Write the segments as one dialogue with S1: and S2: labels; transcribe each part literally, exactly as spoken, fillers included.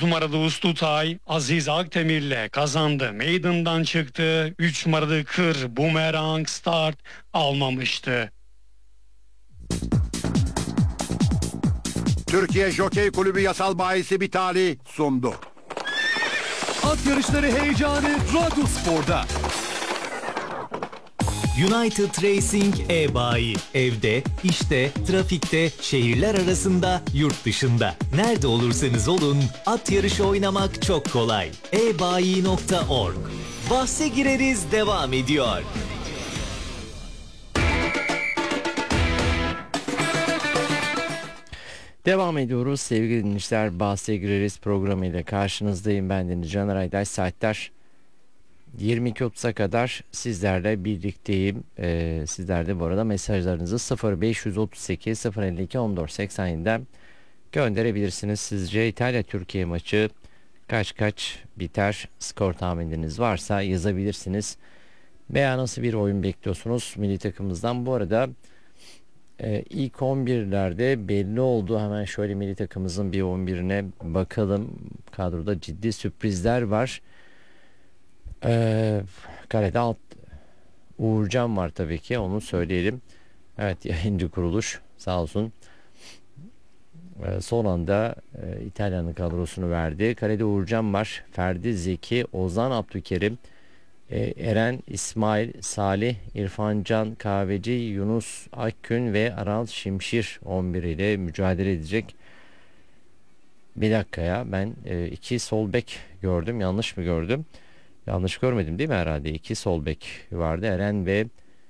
S1: numaralı Ustutay Aziz Akdemir'le kazandı. Meydandan çıktı. üç numaralı Kır Bumerang start almamıştı.
S2: Türkiye Jokey Kulübü yasal bahisi Bitali sundu.
S3: At yarışları heyecanı Radyospor'da.
S4: United Racing e-bayi. Evde, işte, trafikte, şehirler arasında, yurt dışında. Nerede olursanız olun, at yarışı oynamak çok kolay. e bayi nokta org. Bahse gireriz devam ediyor.
S5: Devam ediyoruz sevgili dinleyiciler. Bahse gireriz programıyla karşınızdayım. Ben Deniz Caner Aydaş. Saatler yirmi iki otuza kadar sizlerle birlikteyim. Ee, sizler de bu arada mesajlarınızı sıfır beş otuz sekiz sıfır elli iki on dört seksen yedi'den gönderebilirsiniz. Sizce İtalya-Türkiye maçı kaç kaç biter? Skor tahmininiz varsa yazabilirsiniz. Veya nasıl bir oyun bekliyorsunuz milli takımımızdan? Bu arada Ee, ilk on birlerde belli oldu. Hemen şöyle milli takımımızın bir on birine bakalım. Kadroda ciddi sürprizler var. Ee, kalede alt Uğurcan var tabii ki, onu söyleyelim. Evet, yayıncı kuruluş sağ olsun. Ee, son anda e, İtalya'nın kadrosunu verdi. Kalede Uğurcan var. Ferdi, Zeki, Ozan, Abdülkerim, e, Eren, İsmail, Salih, İrfancan Kahveci, Yunus Akgün ve Aral Şimşir on bir ile mücadele edecek. Bir dakika ya, ben e, iki sol bek gördüm, yanlış mı gördüm? Yanlış görmedim değil mi herhalde? İki sol bek vardı. Eren ve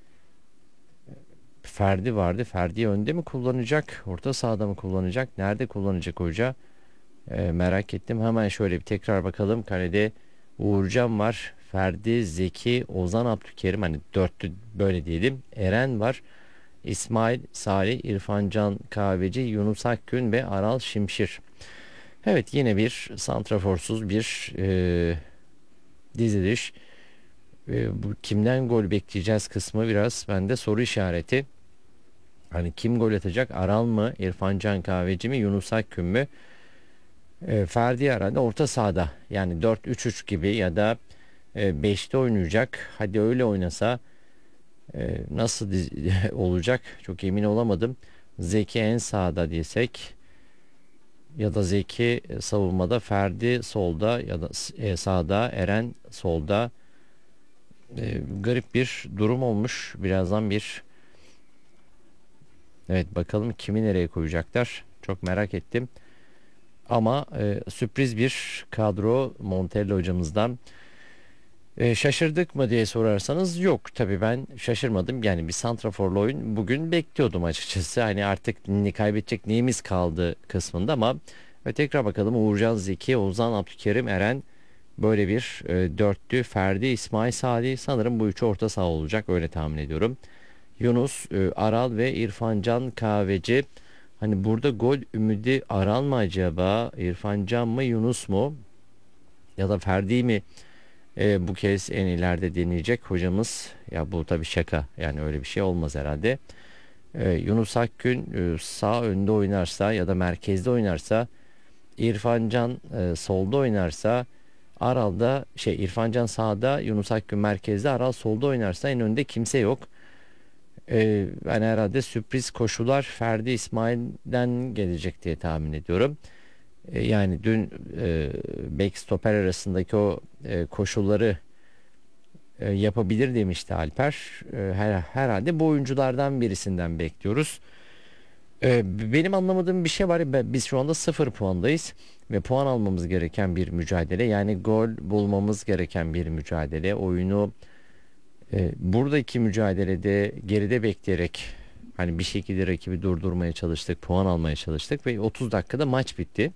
S5: Ferdi vardı. Ferdi önde mi kullanacak? Orta sahada mı kullanacak? Nerede kullanacak hoca? E, merak ettim. Hemen şöyle bir tekrar bakalım. Kalede Uğurcan var. Ferdi, Zeki, Ozan, Abdülkerim. Hani dörtlü böyle diyelim. Eren var. İsmail, Salih, İrfancan Kahveci, Yunus Akgün ve Aral Şimşir. Evet, yine bir santraforsuz bir e, diziliş. E, bu kimden gol bekleyeceğiz kısmı biraz bende soru işareti. Hani kim gol atacak? Aral mı? İrfancan Kahveci mi? Yunus Akgün mü? E, Ferdi herhalde orta sahada. Yani dört üç üç gibi ya da e, beşte oynayacak. Hadi öyle oynasa e, nasıl olacak? Çok emin olamadım. Zeki en sağda desek ya da Zeki savunmada, Ferdi solda ya da e, sağda, Eren solda. E, garip bir durum olmuş. Birazdan bir evet bakalım kimi nereye koyacaklar. Çok merak ettim. Ama e, sürpriz bir kadro Montella hocamızdan. E, şaşırdık mı diye sorarsanız yok. Tabii ben şaşırmadım. Yani bir santraforlu oyun bugün bekliyordum açıkçası. Hani artık ne kaybedecek neyimiz kaldı kısmında ama ve tekrar bakalım. Uğurcan, Zeki, Ozan, Abdülkerim, Eren, böyle bir e, dörtlü. Ferdi, İsmail, Salih, sanırım bu üçü orta saha olacak, öyle tahmin ediyorum. Yunus, e, Aral ve İrfancan Kahveci. Hani burada gol ümidi Aral mı acaba, İrfancan mı, Yunus mu ya da Ferdi mi e, bu kez en ileride deneyecek hocamız? Ya bu tabii şaka, yani öyle bir şey olmaz herhalde. e, Yunus Akgün e, sağ önde oynarsa ya da merkezde oynarsa, İrfancan e, solda oynarsa, Aral'da şey İrfancan sağda, Yunus Akgün merkezde, Aral solda oynarsa en önde kimse yok. Ee, ben herhalde sürpriz koşular Ferdi İsmail'den gelecek diye tahmin ediyorum. Ee, yani dün e, bek stoper arasındaki o e, koşulları e, yapabilir demişti Alper. E, her, herhalde bu oyunculardan birisinden bekliyoruz. E, benim anlamadığım bir şey var. Ben- Biz şu anda sıfır puandayız ve puan almamız gereken bir mücadele. Yani gol bulmamız gereken bir mücadele. Oyunu e, buradaki mücadelede geride bekleyerek hani bir şekilde rakibi durdurmaya çalıştık, puan almaya çalıştık ve otuz dakikada maç bitti.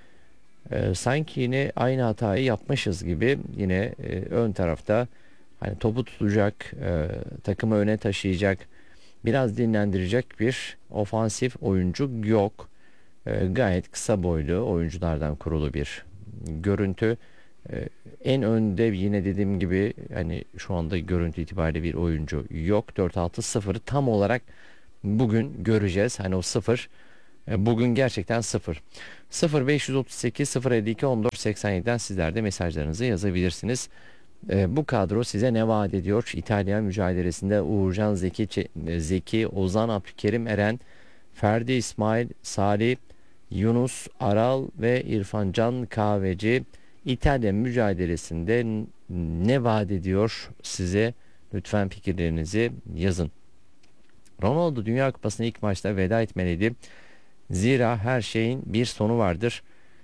S5: E, sanki yine aynı hatayı yapmışız gibi, yine e, ön tarafta hani topu tutacak, e, takımı öne taşıyacak, biraz dinlendirecek bir ofansif oyuncu yok. E, gayet kısa boylu oyunculardan kurulu bir görüntü. E, en önde yine dediğim gibi hani şu anda görüntü itibariyle bir oyuncu yok. dört altı sıfırı tam olarak bugün göreceğiz. Hani o sıfır e, bugün gerçekten sıfır. sıfır beş otuz sekiz sıfır elli iki on dört seksen yediden sizler de mesajlarınızı yazabilirsiniz. E, bu kadro size ne vaat ediyor? İtalya mücadelesinde Uğurcan, Zeki, Çe- Zeki, Ozan, Abdülkerim, Eren, Ferdi, İsmail, Salih, Yunus, Aral ve İrfan Can Kahveci İtalya mücadelesinde n- ne vaat ediyor size? Lütfen fikirlerinizi yazın. Ronaldo Dünya Kupası'na ilk maçta veda etmeliydi. Zira her şeyin bir sonu vardır.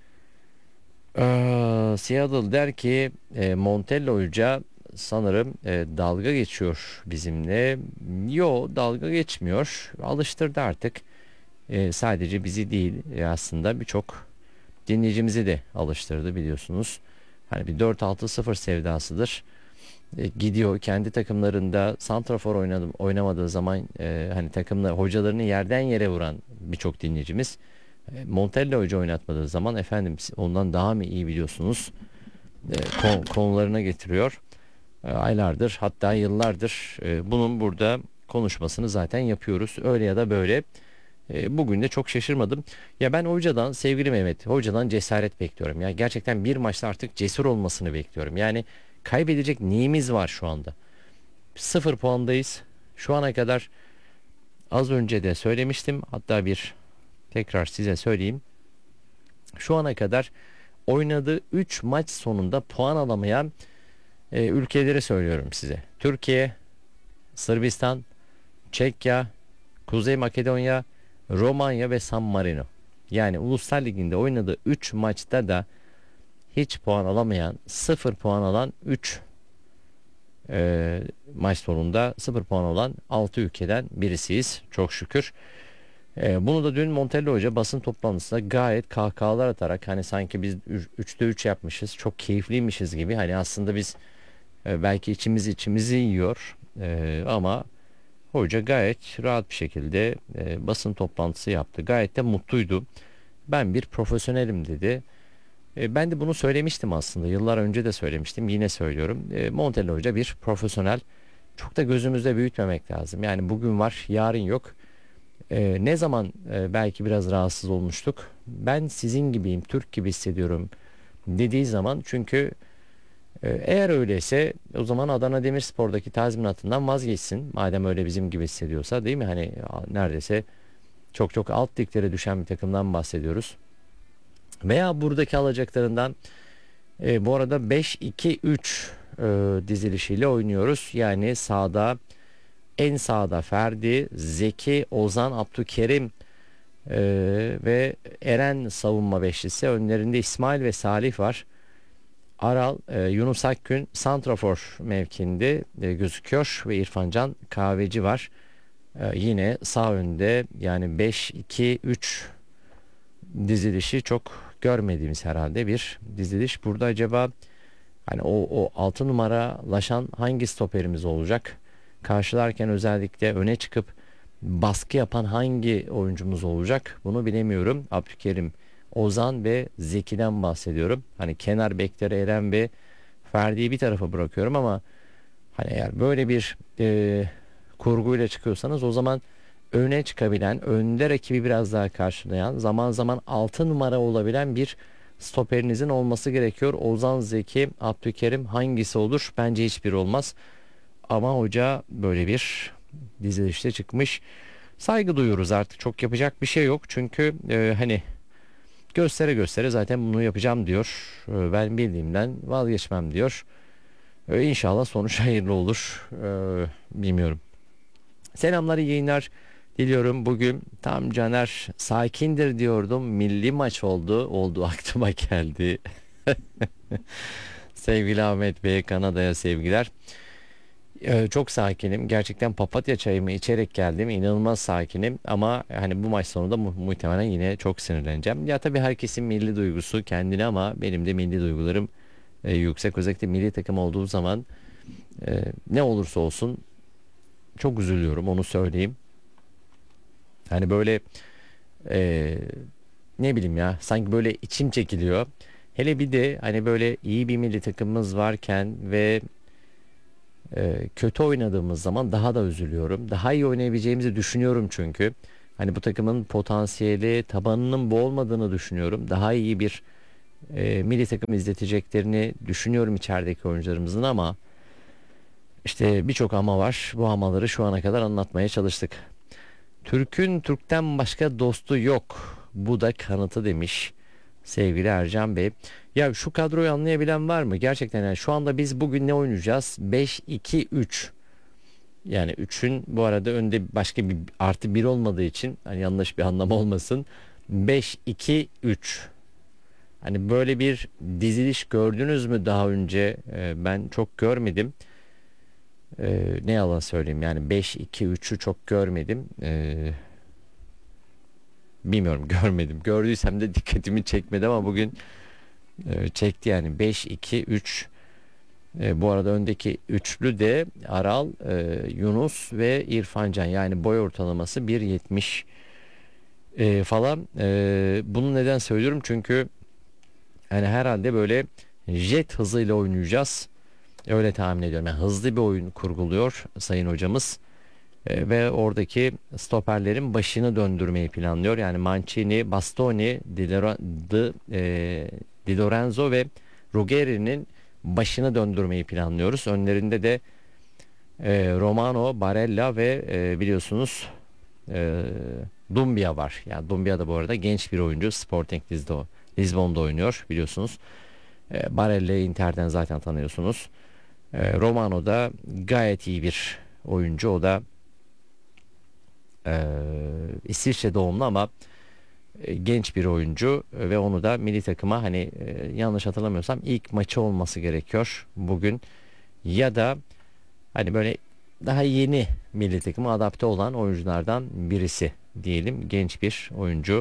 S5: Ee, Seattle der ki e, Montella Hoca sanırım e, dalga geçiyor bizimle. Yo, dalga geçmiyor. Alıştırdı artık. E, sadece bizi değil, e, aslında birçok dinleyicimizi de alıştırdı biliyorsunuz. Hani bir dört altı sıfır sevdasıdır. E, gidiyor kendi takımlarında santrafor oynadı, oynamadığı zaman e, hani takımlar hocalarını yerden yere vuran birçok dinleyicimiz e, Montella Hoca oynatmadığı zaman efendim siz ondan daha mı iyi biliyorsunuz e, kon- konularına getiriyor. E, aylardır, hatta yıllardır e, bunun burada konuşmasını zaten yapıyoruz. Öyle ya da böyle. E, bugün de çok şaşırmadım. Ya ben hocadan, sevgili Mehmet, hocadan cesaret bekliyorum. Ya gerçekten bir maçta artık cesur olmasını bekliyorum. Yani kaybedecek neyimiz var şu anda? Sıfır puandayız. Şu ana kadar, az önce de söylemiştim. Hatta bir tekrar size söyleyeyim. Şu ana kadar oynadığı üç maç sonunda puan alamayan e, ülkeleri söylüyorum size. Türkiye, Sırbistan, Çekya, Kuzey Makedonya, Romanya ve San Marino. Yani Uluslar Ligi'nde oynadığı üç maçta da hiç puan alamayan, sıfır puan alan üç e, maç sonunda sıfır puan olan altı ülkeden birisiyiz çok şükür. E, bunu da dün Montella Hoca basın toplantısında gayet kahkahalar atarak, hani sanki biz üçte üç yapmışız, çok keyifliymişiz gibi, hani aslında biz e, belki içimiz içimizi yiyor e, ama hoca gayet rahat bir şekilde e, basın toplantısı yaptı. Gayet de mutluydu. Ben bir profesyonelim dedi. E, ben de bunu söylemiştim aslında. Yıllar önce de söylemiştim. Yine söylüyorum. E, Montella Hoca bir profesyonel. Çok da gözümüzde büyütmemek lazım. Yani bugün var, yarın yok. E, ne zaman e, belki biraz rahatsız olmuştuk. Ben sizin gibiyim, Türk gibi hissediyorum dediği zaman, çünkü Ee, eğer öyleyse o zaman Adana Demirspor'daki tazminatından vazgeçsin. Madem öyle bizim gibi hissediyorsa, değil mi? Hani neredeyse çok çok alt liglere düşen bir takımdan bahsediyoruz. Veya buradaki alacaklarından e, bu arada beş iki üç e, dizilişiyle oynuyoruz. Yani sağda, en sağda Ferdi, Zeki, Ozan, Abdülkerim e, ve Eren savunma beşlisi. Önlerinde İsmail ve Salih var. Aral, e, Yunus Akgün santrafor mevkinde e, gözüküyor ve İrfan Can Kahveci var. E, yine sağ önde, yani beş iki üç dizilişi çok görmediğimiz herhalde bir diziliş. Burada acaba hani o, o altı numaralaşan hangi stoperimiz olacak? Karşılarken özellikle öne çıkıp baskı yapan hangi oyuncumuz olacak? Bunu bilemiyorum. Abdülkerim, Ozan ve Zeki'den bahsediyorum. Hani kenar bekleri Eren ve Ferdi'yi bir tarafa bırakıyorum ama hani eğer böyle bir e, kurguyla çıkıyorsanız, o zaman öne çıkabilen, önde rakibi biraz daha karşılayan, zaman zaman altı numara olabilen bir stoperinizin olması gerekiyor. Ozan, Zeki, Abdülkerim hangisi olur? Bence hiçbir olmaz. Ama hoca böyle bir dizilişte çıkmış. Saygı duyuyoruz, artık çok yapacak bir şey yok. Çünkü e, hani göstere göstere zaten bunu yapacağım diyor. E, ben bildiğimden vazgeçmem diyor. E, İnşallah sonuç hayırlı olur. E, bilmiyorum. Selamlar, iyi yayınlar diliyorum. Bugün tam Caner sakindir diyordum. Milli maç oldu. Oldu aklıma geldi. Sevgili Ahmet Bey, Kanada'ya sevgiler. Ee, çok sakinim. Gerçekten papatya çayımı içerek geldim. İnanılmaz sakinim. Ama hani bu maç sonunda mu- muhtemelen yine çok sinirleneceğim. Ya tabii herkesin milli duygusu kendine, ama benim de milli duygularım e, yüksek. Özellikle milli takım olduğu zaman e, ne olursa olsun çok üzülüyorum, onu söyleyeyim. Hani böyle e, ne bileyim ya, sanki böyle içim çekiliyor. Hele bir de hani böyle iyi bir milli takımımız varken ve e, kötü oynadığımız zaman daha da üzülüyorum. Daha iyi oynayabileceğimizi düşünüyorum çünkü. Hani bu takımın potansiyeli, tabanının bu olmadığını düşünüyorum. Daha iyi bir e, milli takım izleteceklerini düşünüyorum içerideki oyuncularımızın ama işte birçok ama var. Bu amaları şu ana kadar anlatmaya çalıştık. Türk'ün Türk'ten başka dostu yok. Bu da kanıtı demiş sevgili Ercan Bey. Ya şu kadroyu anlayabilen var mı? Gerçekten yani şu anda biz bugün ne oynayacağız? beş iki üç. Yani üçün bu arada önde başka bir artı bir olmadığı için hani yanlış bir anlam olmasın. beş iki üç. Hani böyle bir diziliş gördünüz mü daha önce? Ee, ben çok görmedim. Ee, ne yalan söyleyeyim yani beş iki üçü çok görmedim. Ee, bilmiyorum görmedim. Gördüysem de dikkatimi çekmedi ama bugün e, çekti yani beş iki üç. E, bu arada öndeki üçlü de Aral, e, Yunus ve İrfan Can, yani boy ortalaması bir yetmiş e, falan. E, bunu neden söylüyorum? Çünkü yani herhalde böyle jet hızıyla oynayacağız. Öyle tahmin ediyorum. Yani hızlı bir oyun kurguluyor sayın hocamız. E, ve oradaki stoperlerin başını döndürmeyi planlıyor. Yani Mancini, Bastoni, Di, Lora- Di, e, Di Lorenzo ve Ruggeri'nin başını döndürmeyi planlıyoruz. Önlerinde de e, Romano, Barella ve e, biliyorsunuz e, Dumbia var. Yani Dumbia da bu arada genç bir oyuncu. Sporting Lisbon, Lisbon'da oynuyor biliyorsunuz. E, Barella'yı Inter'den zaten tanıyorsunuz. E, Romano da gayet iyi bir oyuncu. O da e, İsviçre doğumlu ama e, genç bir oyuncu ve onu da milli takıma hani e, yanlış hatırlamıyorsam ilk maçı olması gerekiyor bugün, ya da hani böyle daha yeni milli takıma adapte olan oyunculardan birisi diyelim, genç bir oyuncu.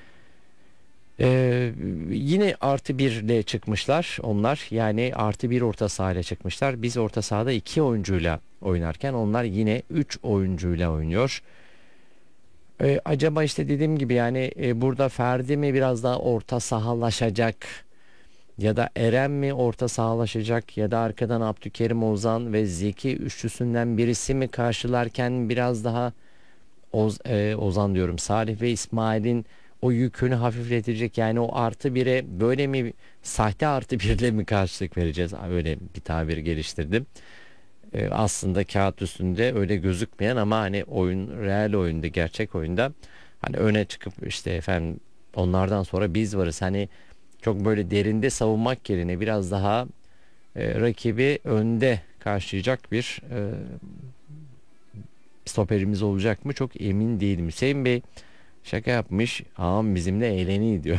S5: Ee, yine artı birle çıkmışlar onlar, yani artı bir orta sahayla çıkmışlar. Biz orta sahada iki oyuncuyla oynarken onlar yine üç oyuncuyla oynuyor. Ee, acaba işte dediğim gibi yani e, burada Ferdi mi biraz daha orta sahalaşacak ya da Eren mi orta sahalaşacak ya da arkadan Abdülkerim, Ozan ve Zeki üçlüsünden birisi mi karşılarken biraz daha Oz, e, Ozan diyorum Salih ve İsmail'in o yükünü hafifletecek, yani o artı bire böyle mi, sahte artı birle mi karşılık vereceğiz? Öyle bir tabir geliştirdim. E, aslında kağıt üstünde öyle gözükmeyen ama hani oyun, reel oyunda, gerçek oyunda hani öne çıkıp işte efendim onlardan sonra biz varız, hani çok böyle derinde savunmak yerine biraz daha e, rakibi önde karşılayacak bir e, stoperimiz olacak mı çok emin değilim. Hüseyin Bey şaka yapmış, ağam bizimle eğleniyor diyor.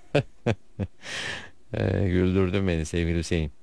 S5: e, güldürdün beni sevgili Hüseyin.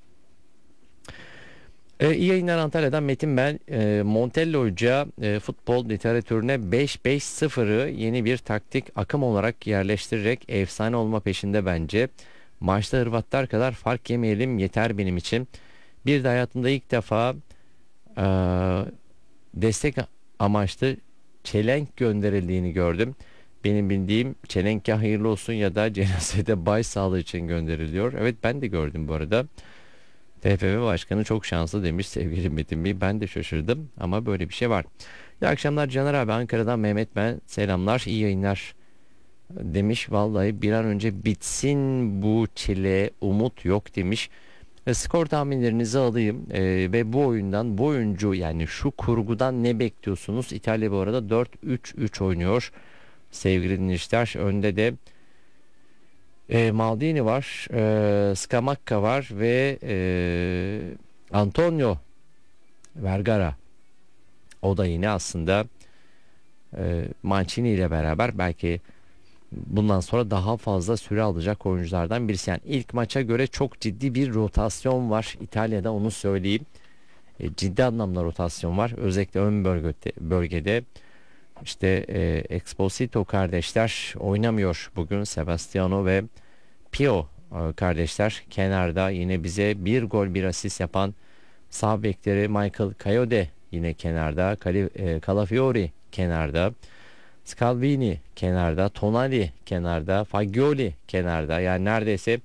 S5: Ee, iyi yayınlar Antalya'dan Metin ben. Ee, Montella Hoca e, futbol literatürüne beş beş sıfırı yeni bir taktik akım olarak yerleştirerek efsane olma peşinde bence. Maçta Hırvatlar kadar fark yemeyelim yeter benim için. Bir de hayatımda ilk defa e, destek amaçlı çelenk gönderildiğini gördüm. Benim bildiğim çelenk ya hayırlı olsun ya da cenazede baş sağlığı için gönderiliyor. Evet, ben de gördüm bu arada. T F F Başkanı çok şanslı demiş sevgili Metin Bey. Ben de şaşırdım ama böyle bir şey var. İyi akşamlar Caner abi, Ankara'dan Mehmet ben. Selamlar, iyi yayınlar demiş. Vallahi bir an önce bitsin bu çile, umut yok demiş. E, skor tahminlerinizi alayım e, ve bu oyundan, bu oyuncu yani şu kurgudan ne bekliyorsunuz? İtalya bu arada dört üç üç oynuyor sevgili dinleyiciler. Önde de E, Maldini var, e, Scamacca var ve e, Antonio Vergara. O da yine aslında e, Mancini ile beraber belki bundan sonra daha fazla süre alacak oyunculardan birisi. Yani ilk maça göre çok ciddi bir rotasyon var İtalya'da, onu söyleyeyim. E, ciddi anlamda rotasyon var. Özellikle ön bölgede, bölgede işte e, Exposito kardeşler oynamıyor bugün. Sebastiano ve Pio e, kardeşler kenarda, yine bize bir gol bir asist yapan sağ bekleri Michael Kayode yine kenarda, Cali, e, Calafiori kenarda, Scalvini kenarda, Tonali kenarda, Fagioli kenarda. Yani neredeyse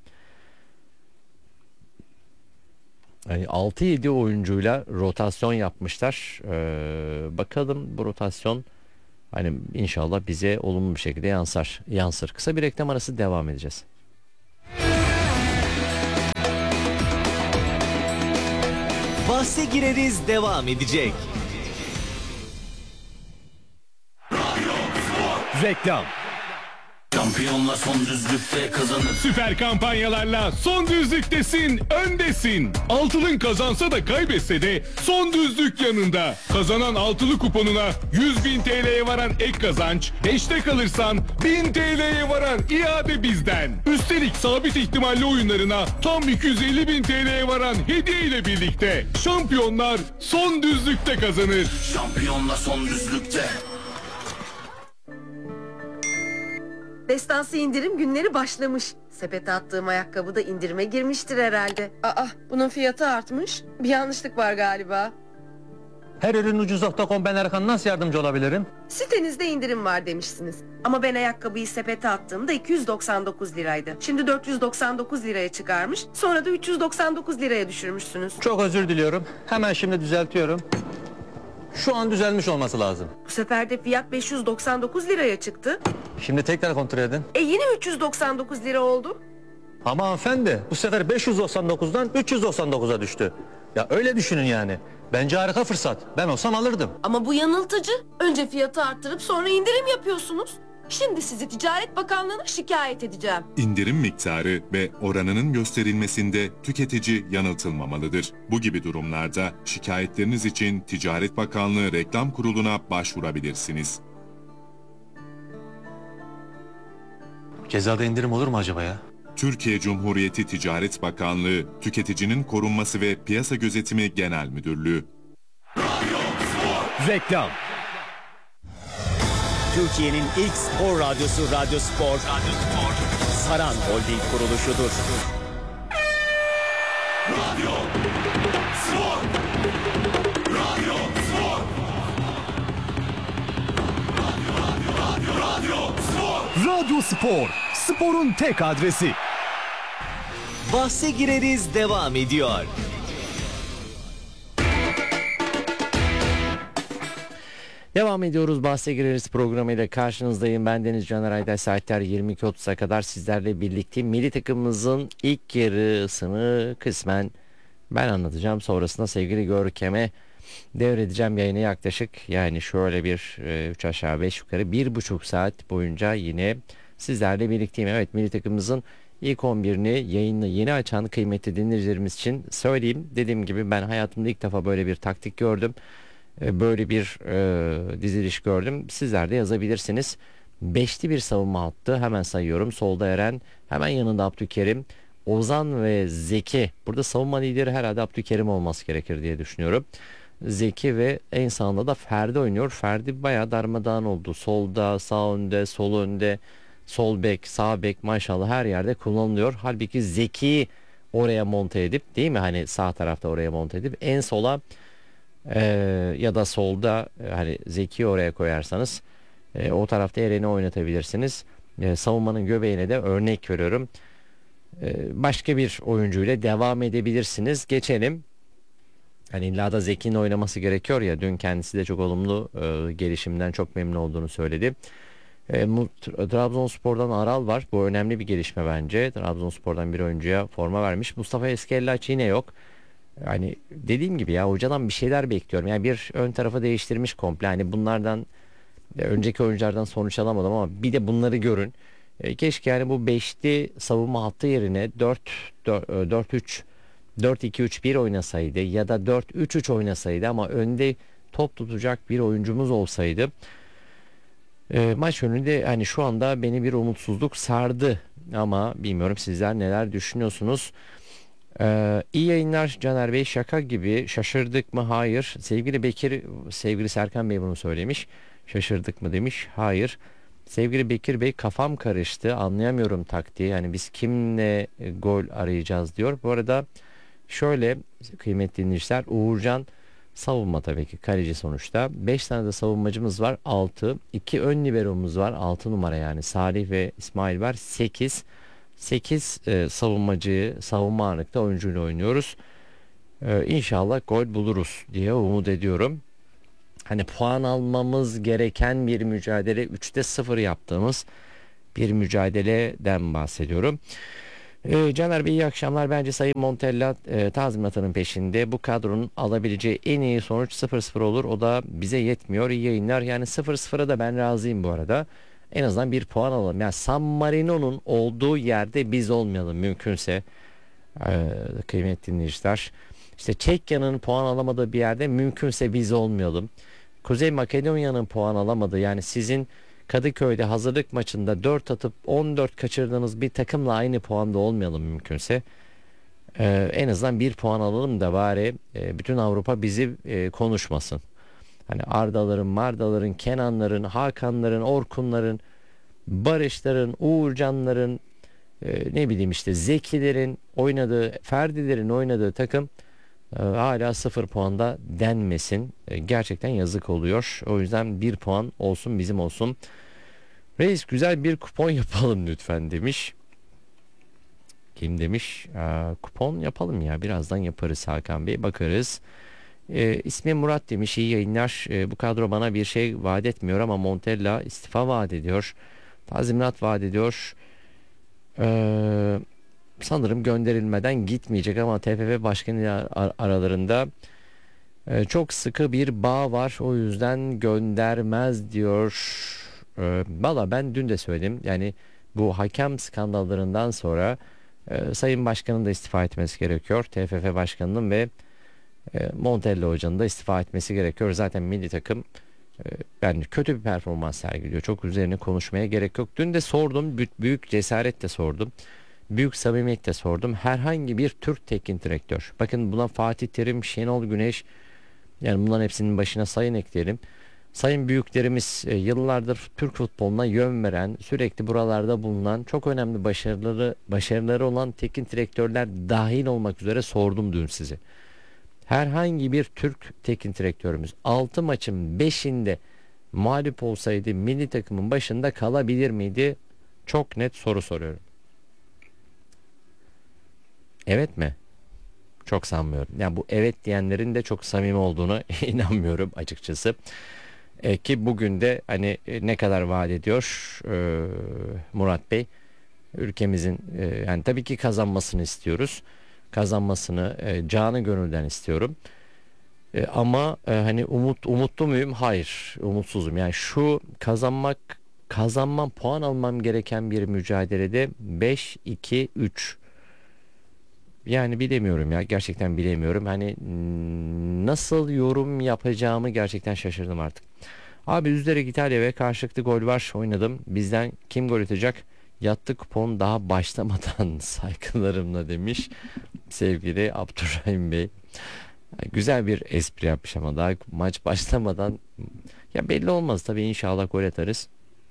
S5: yani altı yedi oyuncuyla rotasyon yapmışlar. Ee, bakalım bu rotasyon hani inşallah bize olumlu bir şekilde yansır. yansır. Kısa bir reklam arası, devam edeceğiz.
S4: Bahse gireriz devam edecek.
S3: Reklam.
S6: Şampiyonla son düzlükte kazanır.
S7: Süper kampanyalarla son düzlüktesin, öndesin. Altılın kazansa da kaybetse de son düzlük yanında. Kazanan altılı kuponuna yüz bin T L'ye varan ek kazanç, beşte kalırsan bin T L'ye varan iade bizden. Üstelik sabit ihtimalli oyunlarına tam iki yüz elli bin T L'ye varan hediye ile birlikte. Şampiyonlar son düzlükte kazanır.
S6: Şampiyonla son düzlükte.
S8: Destansı indirim günleri başlamış. Sepete attığım ayakkabı da indirime girmiştir herhalde. Aa, bunun fiyatı artmış. Bir yanlışlık var galiba.
S9: Her ürün ucuz nokta com, ben Erkan, nasıl yardımcı olabilirim?
S8: Sitenizde indirim var demişsiniz. Ama ben ayakkabıyı sepete attığımda iki yüz doksan dokuz liraydı. Şimdi dört yüz doksan dokuz liraya çıkarmış. Sonra da üç yüz doksan dokuz liraya düşürmüşsünüz.
S9: Çok özür diliyorum. Hemen şimdi düzeltiyorum. Şu an düzelmiş olması lazım.
S8: Bu sefer de fiyat beş yüz doksan dokuz liraya çıktı.
S9: Şimdi tekrar kontrol edin.
S8: E yine üç yüz doksan dokuz lira oldu.
S9: Ama hanımefendi, bu sefer beş yüz doksan dokuzdan üç yüz doksan dokuza düştü. Ya öyle düşünün yani. Bence harika fırsat. Ben olsam alırdım.
S8: Ama bu yanıltıcı. Önce fiyatı arttırıp sonra indirim yapıyorsunuz. Şimdi sizi Ticaret Bakanlığı'na şikayet edeceğim.
S10: İndirim miktarı ve oranının gösterilmesinde tüketici yanıltılmamalıdır. Bu gibi durumlarda şikayetleriniz için Ticaret Bakanlığı Reklam Kurulu'na başvurabilirsiniz.
S9: Cezada indirim olur mu acaba ya?
S10: Türkiye Cumhuriyeti Ticaret Bakanlığı, Tüketicinin Korunması ve Piyasa Gözetimi Genel Müdürlüğü.
S3: Reklam.
S11: Türkiye'nin ilk spor radyosu Radyo Spor, Radyo Spor. Saran Holding kuruluşudur.
S6: Radyo Spor. Radyo Spor. Radyo, radyo, radyo, radyo Spor.
S3: Radyo Spor, sporun tek adresi.
S4: Bahse gireriz devam ediyor.
S5: Devam ediyoruz. Bahse gireriz programıyla karşınızdayım. Ben Deniz Caner Ayday. Saatler yirmi iki otuza kadar sizlerle birlikte milli takımımızın ilk yarısını kısmen ben anlatacağım. Sonrasında sevgili Görkem'e devredeceğim yayını. Yaklaşık yani şöyle bir üç aşağı beş yukarı bir buçuk saat boyunca yine sizlerle birlikteyim. Evet, milli takımımızın ilk on birini yayını yeni açan kıymetli dinleyicilerimiz için söyleyeyim. Dediğim gibi ben hayatımda ilk defa böyle bir taktik gördüm. Böyle bir e, diziliş gördüm. Sizler de yazabilirsiniz. Beşli bir savunma hattı. Hemen sayıyorum. Solda Eren. Hemen yanında Abdülkerim. Ozan ve Zeki. Burada savunma lideri herhalde Abdülkerim olması gerekir diye düşünüyorum. Zeki ve en sağında da Ferdi oynuyor. Ferdi bayağı darmadağın oldu. Solda, sağ önde, sol önde, sol bek, sağ bek, maşallah her yerde kullanılıyor. Halbuki Zeki'yi oraya monte edip, değil mi? Hani sağ tarafta oraya monte edip en sola Ee, ya da solda e, hani Zeki'yi oraya koyarsanız e, o tarafta Eren'i oynatabilirsiniz. E, savunmanın göbeğine de örnek veriyorum. E, başka bir oyuncuyla devam edebilirsiniz. Geçelim. Hani illa da Zeki'nin oynaması gerekiyor ya. Dün kendisi de çok olumlu e, gelişimden çok memnun olduğunu söyledi. E, Trabzonspor'dan Aral var. Bu önemli bir gelişme bence. Trabzonspor'dan bir oyuncuya forma vermiş. Mustafa Eskellaç yine yok. Yani dediğim gibi ya, hocadan bir şeyler bekliyorum. Yani bir ön tarafı değiştirmiş komple. Hani bunlardan, önceki oyunculardan sonuç alamadım ama bir de bunları görün. E, keşke yani bu beşli savunma hattı yerine dört üç dört iki üç bir oynasaydı ya da dört üç üç oynasaydı ama önde top tutacak bir oyuncumuz olsaydı. E, maç önünde hani şu anda beni bir umutsuzluk sardı ama bilmiyorum sizler neler düşünüyorsunuz. Ee, iyi yayınlar Caner Bey. Şaka gibi şaşırdık mı? Hayır. Sevgili Bekir, sevgili Serkan Bey bunu söylemiş. Şaşırdık mı demiş. Hayır. Sevgili Bekir Bey, kafam karıştı. Anlayamıyorum taktiği. Yani biz kimle gol arayacağız diyor. Bu arada şöyle kıymetli dinleyiciler, Uğurcan savunma tabii ki, kaleci sonuçta. beş tane de savunmacımız var. altı. iki ön liberomuz var. altı numara yani. Salih ve İsmail var. sekiz. sekiz e, savunmacı, savunma ağırlıkta oyuncuyla oynuyoruz. E, İnşallah gol buluruz diye umut ediyorum. Hani puan almamız gereken bir mücadele, üçte sıfır yaptığımız bir mücadeleden bahsediyorum. Ee, Caner Bey iyi akşamlar. Bence Sayın Montella e, tazminatının peşinde. Bu kadronun alabileceği en iyi sonuç sıfır sıfır olur. O da bize yetmiyor. İyi yayınlar. Yani sıfır sıfıra da ben razıyım bu arada. En azından bir puan alalım. Yani San Marino'nun olduğu yerde biz olmayalım mümkünse. Ee, kıymetli dinleyiciler. İşte Çekya'nın puan alamadığı bir yerde mümkünse biz olmayalım. Kuzey Makedonya'nın puan alamadığı, yani sizin Kadıköy'de hazırlık maçında dört atıp on dört kaçırdığınız bir takımla aynı puanda olmayalım mümkünse. Ee, en azından bir puan alalım da bari e, bütün Avrupa bizi e, konuşmasın. Hani Ardaların, Mardaların, Kenanların, Hakanların, Orkunların, Barışların, Uğurcanların, e, ne bileyim işte Zekilerin oynadığı, Ferdilerin oynadığı takım e, hala sıfır puanda denmesin. E, gerçekten yazık oluyor. O yüzden bir puan olsun, bizim olsun. Reis güzel bir kupon yapalım lütfen demiş. Kim demiş? Aa, kupon yapalım ya, birazdan yaparız Hakan Bey, bakarız. E, ismi Murat demiş, iyi yayınlar. E, bu kadro bana bir şey vaat etmiyor ama Montella istifa vaat ediyor. Tazminat vaat ediyor. Eee sanırım gönderilmeden gitmeyecek ama T F F başkanı ile ar- aralarında e, çok sıkı bir bağ var, o yüzden göndermez diyor. E, Valla ben dün de söyledim, yani bu hakem skandallarından sonra e, Sayın Başkan'ın da istifa etmesi gerekiyor, T F F Başkanı'nın ve e, Montella Hoca'nın da istifa etmesi gerekiyor. Zaten milli takım e, yani kötü bir performans sergiliyor, çok üzerine konuşmaya gerek yok. Dün de sordum, büyük, büyük cesaretle sordum. Büyük samimiyetle sordum. Herhangi bir Türk teknik direktör. Bakın buna Fatih Terim, Şenol Güneş, yani bunların hepsinin başına sayın ekleyelim. Sayın büyüklerimiz e, yıllardır Türk futboluna yön veren, sürekli buralarda bulunan, çok önemli başarıları başarıları olan teknik direktörler dahil olmak üzere sordum dün size. Herhangi bir Türk teknik direktörümüz altı maçın beşinde mağlup olsaydı milli takımın başında kalabilir miydi? Çok net soru soruyorum. Evet mi? Çok sanmıyorum. Yani bu evet diyenlerin de çok samimi olduğuna inanmıyorum açıkçası. E, ki bugün de hani e, ne kadar vaat ediyor e, Murat Bey? Ülkemizin e, yani tabii ki kazanmasını istiyoruz. Kazanmasını e, canı gönülden istiyorum. E, ama e, hani umut umutlu muyum? Hayır, umutsuzum. Yani şu kazanmak kazanmam, puan almam gereken bir mücadelede beş iki üç. Yani bilemiyorum ya, gerçekten bilemiyorum. Hani nasıl yorum yapacağımı gerçekten şaşırdım artık. Abi üzerek İtalya ve karşılıklı gol var, oynadım. Bizden kim gol atacak? Yattı kupon daha başlamadan saygılarımla demiş sevgili Abdurrahim Bey. Güzel bir espri yapmış ama daha maç başlamadan, ya belli olmaz tabii, inşallah gol atarız.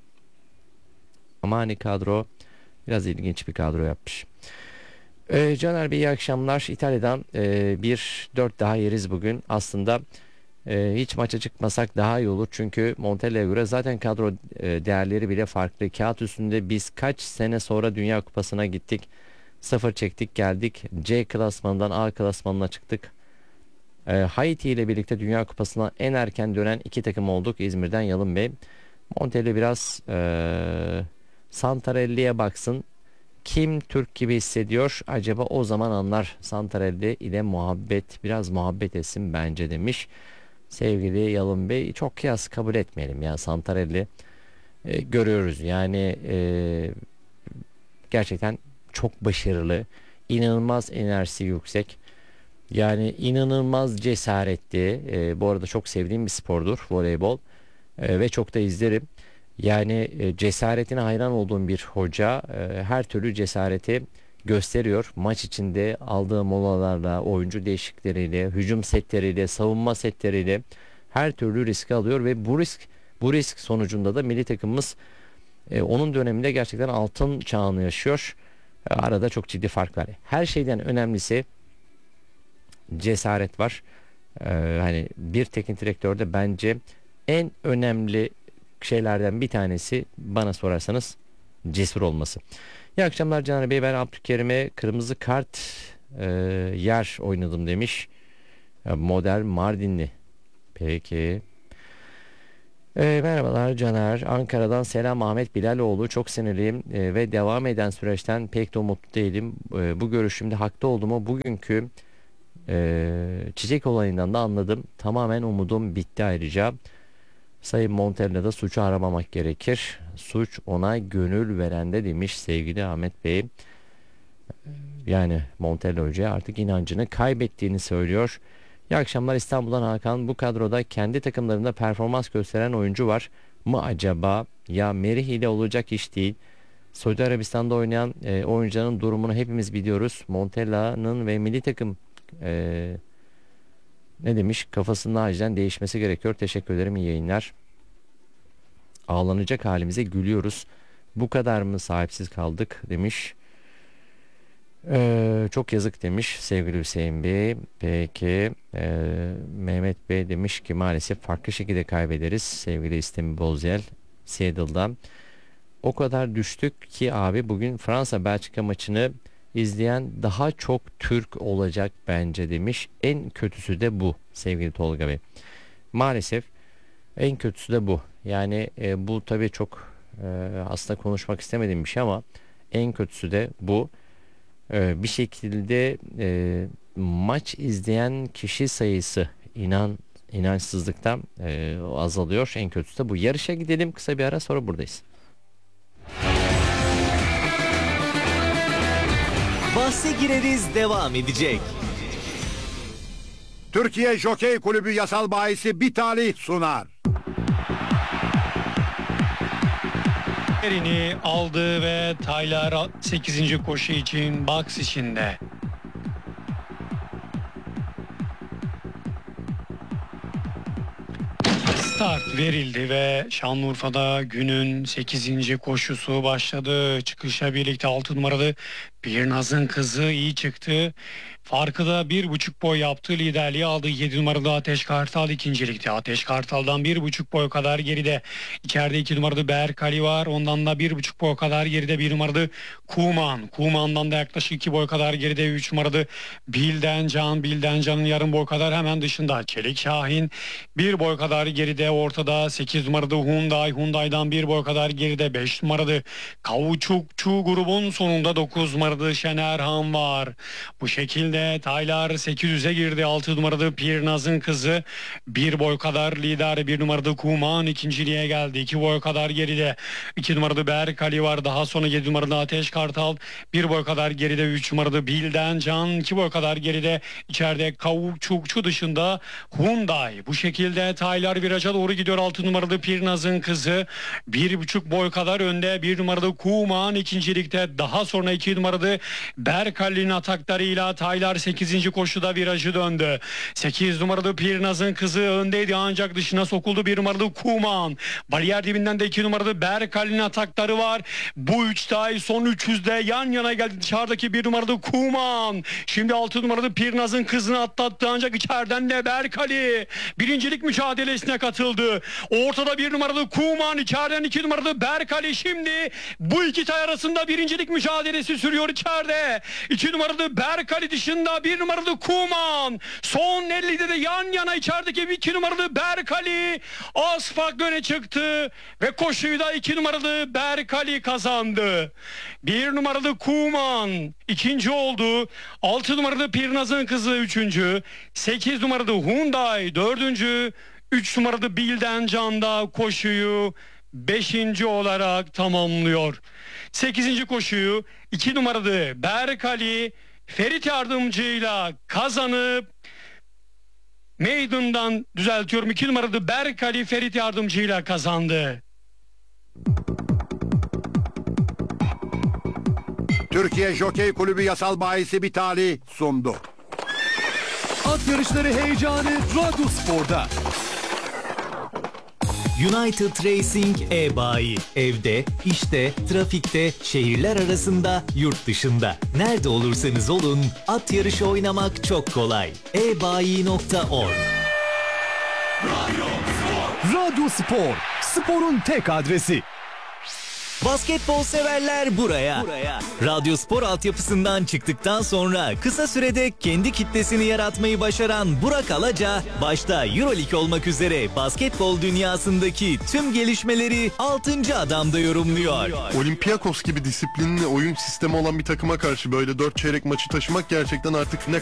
S5: Ama hani kadro biraz ilginç bir kadro yapmış. Ee, Caner Bey iyi akşamlar. İtalya'dan e, bir dört daha yeriz bugün. Aslında e, hiç maça çıkmasak daha iyi olur. Çünkü Montella'ya göre zaten kadro e, değerleri bile farklı. Kağıt üstünde biz kaç sene sonra Dünya Kupası'na gittik. Sıfır çektik geldik. C klasmanından A klasmanına çıktık. E, Haiti ile birlikte Dünya Kupası'na en erken dönen iki takım olduk. İzmir'den Yalın Bey. Montella biraz e, Santarelli'ye baksın. Kim Türk gibi hissediyor acaba, o zaman anlar. Santarelli ile muhabbet, biraz muhabbet etsin bence demiş sevgili Yalın Bey. Çok kıyas kabul etmeyelim ya, Santarelli e, görüyoruz yani e, gerçekten çok başarılı, inanılmaz enerjisi yüksek, yani inanılmaz cesaretli. E, bu arada çok sevdiğim bir spordur voleybol e, ve çok da izlerim. Yani e, cesaretine hayran olduğum bir hoca, e, her türlü cesareti gösteriyor. Maç içinde aldığı molalarla, oyuncu değişiklikleriyle, hücum setleriyle, savunma setleriyle her türlü riski alıyor ve bu risk bu risk sonucunda da milli takımımız e, onun döneminde gerçekten altın çağını yaşıyor. E, arada çok ciddi fark var. Her şeyden önemlisi cesaret var. E, hani bir teknik direktörde bence en önemli şeylerden bir tanesi, bana sorarsanız, cesur olması. İyi akşamlar Caner Bey, ben Abdülkerim'e kırmızı kart e, yer oynadım demiş. Model Mardinli. Peki. E, merhabalar Caner. Ankara'dan selam Ahmet Bilaloğlu. Çok sinirliyim e, ve devam eden süreçten pek de umutlu değilim. E, bu görüşümde haklı olduğumu bugünkü e, çiçek olayından da anladım. Tamamen umudum bitti ayrıca. Sayın Montella'da suçu aramamak gerekir. Suç ona gönül verende demiş sevgili Ahmet Bey. Yani Montella Hoca'ya artık inancını kaybettiğini söylüyor. İyi akşamlar İstanbul'dan Hakan. Bu kadroda kendi takımlarında performans gösteren oyuncu var mı acaba? Ya Merih ile olacak iş değil. Suudi Arabistan'da oynayan e, oyuncuların durumunu hepimiz biliyoruz. Montella'nın ve milli takım e, ne demiş? Kafasının acilen değişmesi gerekiyor. Teşekkür ederim. İyi yayınlar. Ağlanacak halimize gülüyoruz. Bu kadar mı sahipsiz kaldık demiş. Ee, çok yazık demiş sevgili Hüseyin Bey. Peki ee, Mehmet Bey demiş ki maalesef farklı şekilde kaybederiz sevgili İstemi Bozyel Seattle'dan. O kadar düştük ki abi bugün Fransa Belçika maçını izleyen daha çok Türk olacak bence demiş. En kötüsü de bu sevgili Tolga Bey. Maalesef en kötüsü de bu. Yani e, bu tabii çok e, aslında konuşmak istemediğim bir şey ama en kötüsü de bu. Bir şekilde e, maç izleyen kişi sayısı inan inançsızlıktan e, azalıyor. En kötüsü de bu. Yarışa gidelim, kısa bir ara sonra buradayız.
S4: Bahse gireriz devam edecek.
S2: Türkiye Jokey Kulübü yasal bahisi bir talih sunar.
S1: Yerini aldı ve Taylar sekizinci koşu için box içinde. Start verildi ve Şanlıurfa'da günün sekizinci koşusu başladı. Çıkışla birlikte altı numaralı Bir Naz'ın kızı iyi çıktı. Farkı da bir buçuk boy yaptı. Liderliği aldı. yedi numaralı Ateş Kartal ikincilikte. Ateş Kartal'dan bir buçuk boy kadar geride. İçeride iki numaralı Berkali var. Ondan da bir buçuk boy kadar geride bir numaralı Kuman. Kuman'dan da yaklaşık iki boy kadar geride üç numaralı Bilden Can. Bilden Can'ın yarım boy kadar hemen dışında. Çelik Şahin bir boy kadar geride. Ortada sekiz numaralı Hyundai. Hyundai'dan bir boy kadar geride beş numaralı Kauçukçu grubun sonunda dokuz numaralı Şenerhan var. Bu şekilde Taylar sekiz yüze girdi. altı numaralı Pirnaz'ın kızı bir boy kadar lider. bir numaralı Kuman ikinciliğe geldi. iki boy kadar geride. iki numaralı Berkali var. Daha sonra yedi numaralı Ateş Kartal bir boy kadar geride. üç numaralı Bilden Can iki boy kadar geride. İçeride Kauçukçu dışında Hyundai. Bu şekilde Taylar viraja doğru gidiyor. altı numaralı Pirnaz'ın kızı bir buçuk boy kadar önde. bir numaralı Kuman ikincilikte. Daha sonra iki numaralı Berkali'nin ataklarıyla Taylar sekizinci koşuda virajı döndü. sekiz numaralı Pirnaz'ın kızı öndeydi ancak dışına sokuldu. bir numaralı Kuman. Bariyer dibinden de iki numaralı Berkali'nin atakları var. Bu üç tay son üç yüzde yan yana geldi. Dışarıdaki bir numaralı Kuman. Şimdi altı numaralı Pirnaz'ın kızını atlattı ancak içeriden de Berkali birincilik mücadelesine katıldı. Ortada bir numaralı Kuman, içeriden iki numaralı Berkali. Şimdi bu iki tay arasında birincilik mücadelesi sürüyor içeride. iki numaralı Berkali dışında bir numaralı Kuman. Son ellide de yan yana içerideki iki numaralı Berkali az farklı öne çıktı ve koşuyu da iki numaralı Berkali kazandı. bir numaralı Kuman ikinci oldu. altı numaralı Pirnaz'ın kızı üçüncü. sekiz numaralı Hyundai dördüncü. üç numaralı Bilden Can da koşuyu beşinci olarak tamamlıyor. sekizinci koşuyu iki numaralı Berkali Ferit yardımcıyla kazanıp meydandan düzeltiyorum iki numaralı Berkali Ferit yardımcıyla kazandı.
S2: Türkiye Jokey Kulübü yasal bahisi bir talih sundu.
S3: At yarışları heyecanı Radyo Spor'da.
S4: United Racing e-bayi. Evde, işte, trafikte, şehirler arasında, yurt dışında. Nerede olursanız olun, at yarışı oynamak çok kolay. e bayi nokta org
S3: Radyo Spor, sporun tek adresi.
S4: Basketbol severler buraya. buraya. Radyospor altyapısından çıktıktan sonra kısa sürede kendi kitlesini yaratmayı başaran Burak Alaca, başta Euroleague olmak üzere basketbol dünyasındaki tüm gelişmeleri altıncı adamda yorumluyor.
S12: Olympiakos gibi disiplinli oyun sistemi olan bir takıma karşı böyle dört çeyrek maçı taşımak gerçekten artık ne